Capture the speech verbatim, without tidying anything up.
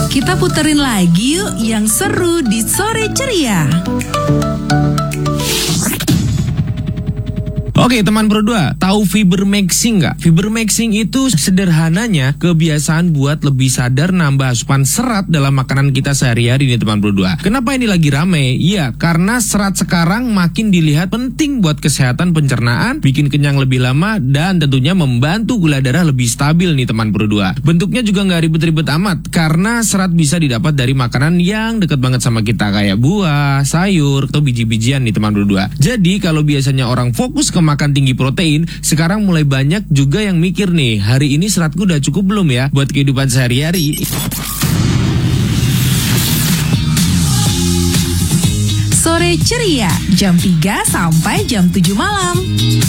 Kita puterin lagi yuk yang seru di Sore Ceria. Oke teman Pro dua, tahu fiber maxing nggak? Fiber maxing itu sederhananya kebiasaan buat lebih sadar nambah asupan serat dalam makanan kita sehari-hari nih teman Pro dua. Kenapa ini lagi rame? Iya, karena serat sekarang makin dilihat penting buat kesehatan pencernaan, bikin kenyang lebih lama, dan tentunya membantu gula darah lebih stabil nih teman Pro dua. Bentuknya juga nggak ribet-ribet amat, karena serat bisa didapat dari makanan yang deket banget sama kita, kayak buah, sayur, atau biji-bijian nih teman Pro dua. Jadi kalau biasanya orang fokus ke makan tinggi protein, sekarang mulai banyak juga yang mikir nih, hari ini seratku udah cukup belum ya buat kehidupan sehari-hari. Sore Ceria, jam tiga sampai jam tujuh malam.